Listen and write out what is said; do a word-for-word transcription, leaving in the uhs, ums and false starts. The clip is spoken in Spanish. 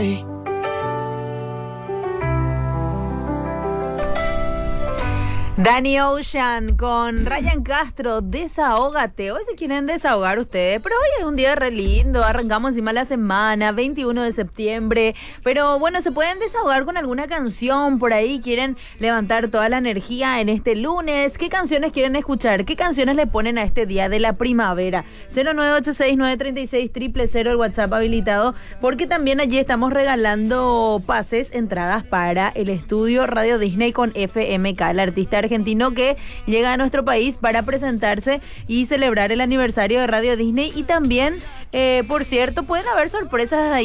ahí. Danny Ocean con Ryan Castro, Desahógate. Hoy se quieren desahogar ustedes, pero hoy es un día re lindo, arrancamos encima la semana, veintiuno de septiembre, pero bueno, se pueden desahogar con alguna canción por ahí, quieren levantar toda la energía en este lunes. ¿Qué canciones quieren escuchar? ¿Qué canciones le ponen a este día de la primavera? cero nueve ocho seis, nueve tres seis, cero cero cero, el WhatsApp habilitado, porque también allí estamos regalando pases, entradas para el estudio Radio Disney con F M K, el artista argentino que llega a nuestro país para presentarse y celebrar el aniversario de Radio Disney. Y también, eh, por cierto, pueden haber sorpresas ahí